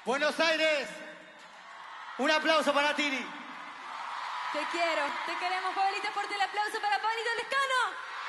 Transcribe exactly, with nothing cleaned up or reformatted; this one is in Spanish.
Buenos Aires. Un aplauso para Tini. Te quiero, te queremos, Pablito. Fuerte el aplauso para Pablito Lescano.